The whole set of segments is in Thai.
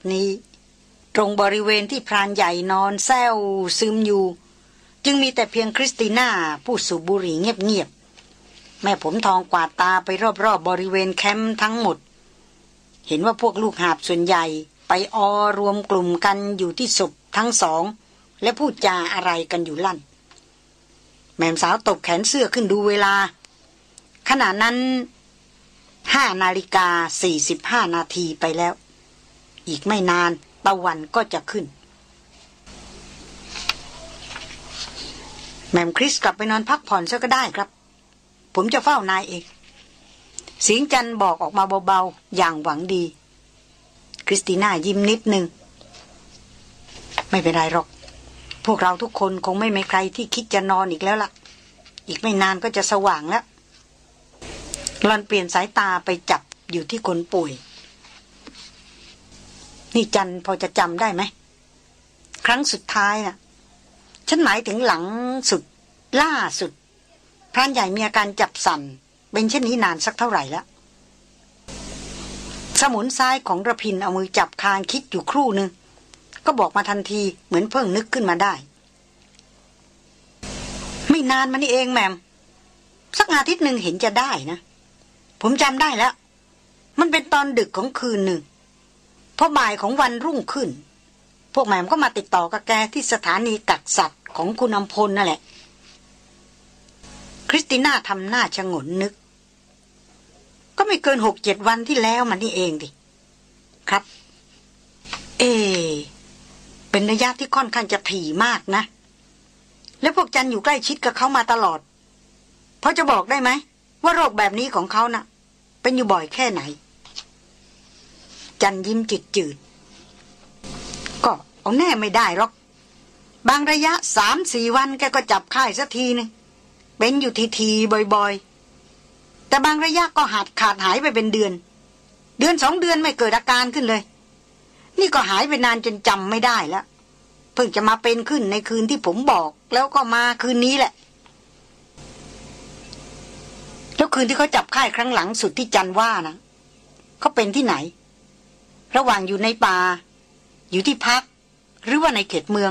นี้ตรงบริเวณที่พรานใหญ่นอนแซวซึมอยู่จึงมีแต่เพียงคริสติน่าผู้สูบบุหรี่เงียบๆแม่ผมทองกวาดตาไปรอบๆบริเวณแคมป์ทั้งหมดเห็นว่าพวกลูกหาบส่วนใหญ่ไปรวมกลุ่มกันอยู่ที่ศพทั้งสองและพูดจาอะไรกันอยู่ลั่นแม่สาวตบแขนเสื้อขึ้นดูเวลาขณะนั้น5:45 นาทีไปแล้วอีกไม่นานตะวันก็จะขึ้นแม่คริสกลับไปนอนพักผ่อนซะก็ได้ครับผมจะเฝ้านายเองเสียงจันบอกออกมาเบาๆอย่างหวังดีคริสติน่ายิ้มนิดนึงไม่เป็นไรหรอกพวกเราทุกคนคงไม่มีใครที่คิดจะนอนอีกแล้วล่ะอีกไม่นานก็จะสว่างแล้วหล่อนเปลี่ยนสายตาไปจับอยู่ที่คนป่วยนี่จันพอจะจำได้ไหมครั้งสุดท้ายน่ะฉันหมายถึงหลังสุดล่าสุดพรานใหญ่มีอาการจับสั่นเป็นเช่นนี้นานสักเท่าไหร่แล้วสมุนซ้ายของระพินเอามือจับคางคิดอยู่ครู่นึงก็บอกมาทันทีเหมือนเพิ่งนึกขึ้นมาได้ไม่นานมานี่เองแม่มสักอาทิตย์หนึ่งเห็นจะได้นะผมจำได้แล้วมันเป็นตอนดึกของคืนหนึ่งพอบ่ายของวันรุ่งขึ้นพวกแม่มก็มาติดต่อกับแกที่สถานีกักสัตว์ของคุณอำพลนั่นแหละคริสติน่าทำหน้าชงนนึกก็ไม่เกิน 6-7 วันที่แล้วมันนี่เองดิครับเป็นระยะที่ค่อนข้างจะถี่มากนะแล้วพวกจันอยู่ใกล้ชิดกับเขามาตลอดพอจะบอกได้ไหมว่าโรคแบบนี้ของเขาน่ะเป็นอยู่บ่อยแค่ไหนจันยิ้มจืดๆก็เอาแน่ไม่ได้หรอกบางระยะ 3-4 วันแกก็จับไข้สักทีนึงเป็นอยู่ทีๆบ่อยๆแต่บางระยะก็ขาดหายไปเป็นเดือน 2 เดือนไม่เกิดอาการขึ้นเลยนี่ก็หายไปนานจนจำไม่ได้แล้วเพิ่งจะมาเป็นขึ้นในคืนที่ผมบอกแล้วก็มาคืนนี้แหละแล้วคืนที่เขาจับไข้ครั้งหลังสุดที่จันว่านะเขาเป็นที่ไหนระหว่างอยู่ในป่าอยู่ที่พักหรือว่าในเขตเมือง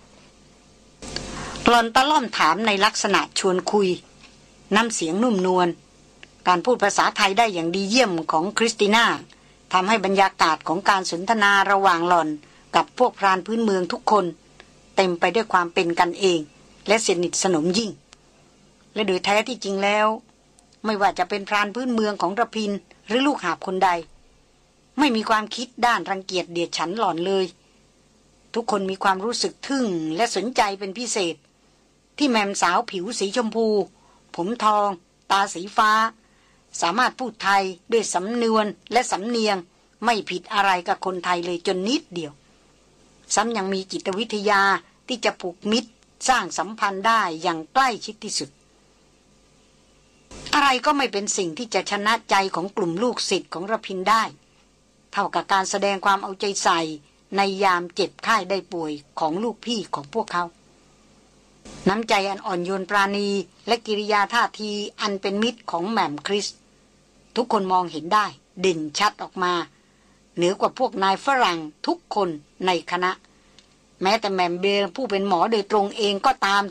หล่อนตะล่อมถามในลักษณะชวนคุยน้ำเสียงนุ่มนวลการพูดภาษาไทยได้อย่างดีเยี่ยมของคริสติน่าทำให้บรรยากาศของการสนทนาระหว่างหล่อนกับพวกพรานพื้นเมืองทุกคนเต็มไปด้วยความเป็นกันเองและสนิทสนมยิ่งและโดยแท้ที่จริงแล้วไม่ว่าจะเป็นพรานพื้นเมืองของระพินหรือลูกหาบคนใดไม่มีความคิดด้านรังเกียจเดียดฉันหล่อนเลยทุกคนมีความรู้สึกทึ่งและสนใจเป็นพิเศษที่แม่สาวผิวสีชมพูผมทองตาสีฟ้าสามารถพูดไทยด้วยสำนวนและสำเนียงไม่ผิดอะไรกับคนไทยเลยจนนิดเดียวซ้ำยังมีจิตวิทยาที่จะผูกมิตรสร้างสัมพันธ์ได้อย่างใกล้ชิดที่สุดอะไรก็ไม่เป็นสิ่งที่จะชนะใจของกลุ่มลูกศิษย์ของระพินได้เท่ากับการแสดงความเอาใจใส่ในยามเจ็บไข้ได้ป่วยของลูกพี่ของพวกเขาน้ำใจอันอ่อนโยนปราณีและกิริยาท่าทีอันเป็นมิตรของแหม่มคริสทุกคนมองเห็นได้เด่นชัดออกมาเหนือกว่าพวกนายฝรั่งทุกคนในคณะแม้แต่แหม่มเบลผู้เป็นหมอโดยตรงเองก็ตาม